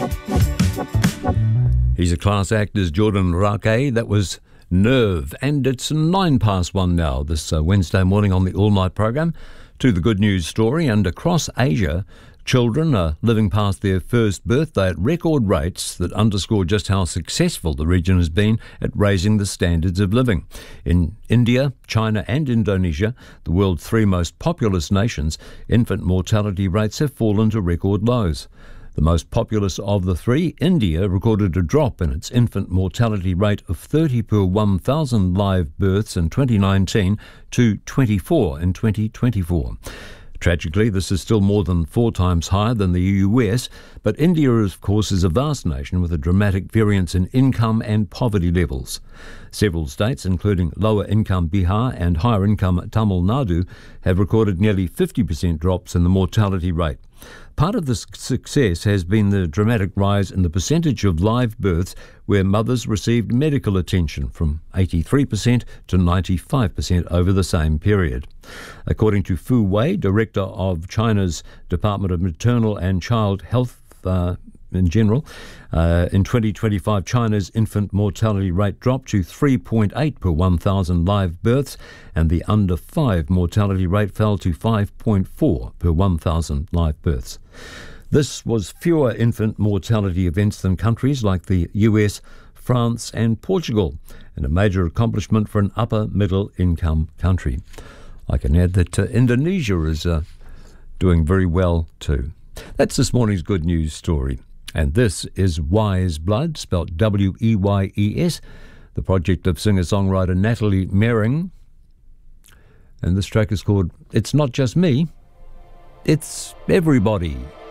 He's a class act as Jordan Rakei. That was Nerve. And it's 1:09 now this Wednesday morning on the All Night program. To the good news story. And across Asia, children are living past their first birthday at record rates that underscore just how successful the region has been at raising the standards of living. In India, China and Indonesia, the world's three most populous nations, infant mortality rates have fallen to record lows. The most populous of the three, India, recorded a drop in its infant mortality rate of 30 per 1,000 live births in 2019 to 24 in 2024. Tragically, this is still more than 4 times higher than the US, but India, of course, is a vast nation with a dramatic variance in income and poverty levels. Several states, including lower-income Bihar and higher-income Tamil Nadu, have recorded nearly 50% drops in the mortality rate. Part of this success has been the dramatic rise in the percentage of live births where mothers received medical attention, from 83% to 95% over the same period. According to Fu Wei, director of China's Department of Maternal and Child Health in general, in 2025, China's infant mortality rate dropped to 3.8 per 1,000 live births, and the under 5 mortality rate fell to 5.4 per 1,000 live births. This was fewer infant mortality events than countries like the US, France and Portugal, and a major accomplishment for an upper-middle income country. I can add that Indonesia is doing very well too. That's this morning's good news story. And this is Wise Blood, spelt W-E-Y-E-S, the project of singer-songwriter Natalie Merring. And this track is called It's Not Just Me, It's Everybody.